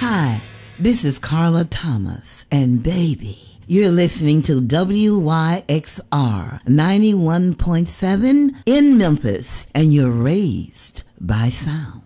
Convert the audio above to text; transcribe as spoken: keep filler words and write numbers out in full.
Hi, this is Carla Thomas, and baby, you're listening to W Y X R ninety-one point seven in Memphis, and you're raised by sound.